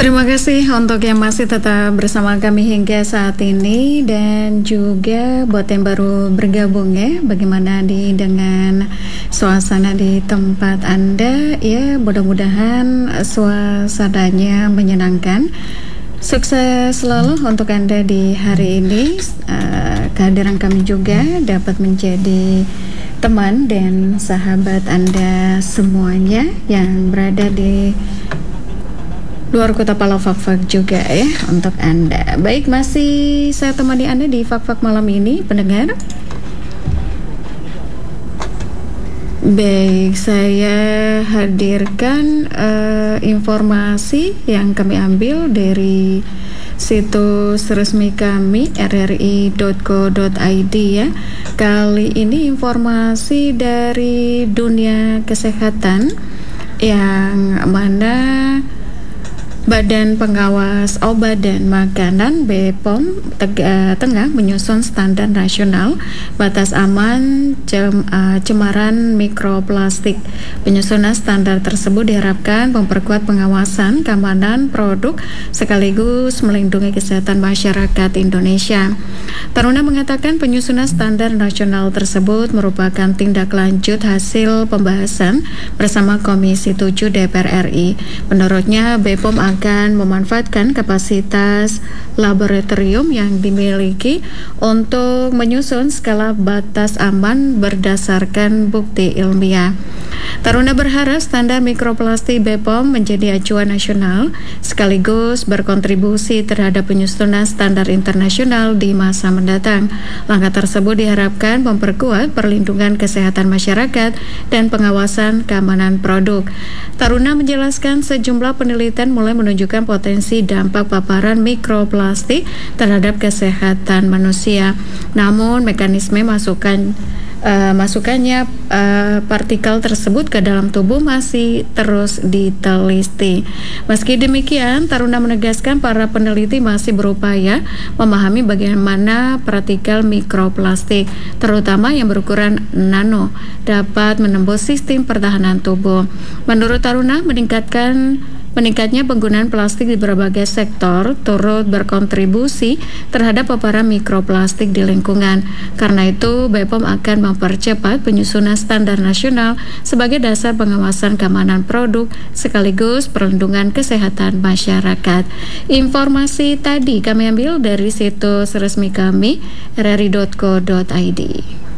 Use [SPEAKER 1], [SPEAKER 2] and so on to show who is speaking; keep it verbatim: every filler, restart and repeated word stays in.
[SPEAKER 1] Terima kasih untuk yang masih tetap bersama kami hingga saat ini, dan juga buat yang baru bergabung ya, bagaimana di dengan suasana di tempat Anda ya, mudah-mudahan suasananya menyenangkan. Sukses selalu untuk Anda di hari ini. Uh, kehadiran kami juga dapat menjadi teman dan sahabat Anda semuanya yang berada di luar kota Palau Fak-Fak juga ya untuk Anda. Baik, masih saya temani Anda di Fak-Fak malam ini, pendengar. Baik, saya hadirkan uh, informasi yang kami ambil dari situs resmi kami r r i dot co dot i d ya. Kali ini informasi dari dunia kesehatan yang mana Badan Pengawas Obat dan Makanan B P O M tega, tengah menyusun standar nasional batas aman cem, uh, cemaran mikroplastik. Penyusunan standar tersebut diharapkan memperkuat pengawasan keamanan produk sekaligus melindungi kesehatan masyarakat Indonesia. Taruna mengatakan penyusunan standar nasional tersebut merupakan tindak lanjut hasil pembahasan bersama Komisi tujuh D P R R I. Menurutnya B P O M akan memanfaatkan kapasitas laboratorium yang dimiliki untuk menyusun skala batas aman berdasarkan bukti ilmiah. Taruna berharap standar mikroplastik B P O M menjadi acuan nasional sekaligus berkontribusi terhadap penyusunan standar internasional di masa mendatang. Langkah tersebut diharapkan memperkuat perlindungan kesehatan masyarakat dan pengawasan keamanan produk. Taruna menjelaskan sejumlah penelitian mulai menunjukkan potensi dampak paparan mikroplastik terhadap kesehatan manusia. Namun mekanisme masukan Uh, masukannya uh, partikel tersebut ke dalam tubuh masih terus diteliti. Meski demikian, Taruna menegaskan para peneliti masih berupaya memahami bagaimana partikel mikroplastik, terutama yang berukuran nano, dapat menembus sistem pertahanan tubuh. Menurut Taruna, meningkatkan Meningkatnya penggunaan plastik di berbagai sektor turut berkontribusi terhadap paparan mikroplastik di lingkungan. Karena itu, B P O M akan mempercepat penyusunan standar nasional sebagai dasar pengawasan keamanan produk sekaligus perlindungan kesehatan masyarakat. Informasi tadi kami ambil dari situs resmi kami r r i dot co dot i d.